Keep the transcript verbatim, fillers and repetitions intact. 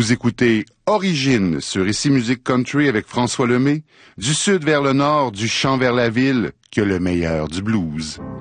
Vous écoutez Origine sur Ici Musique Country avec François Lemay, du sud vers le nord, du champ vers la ville, que le meilleur du blues.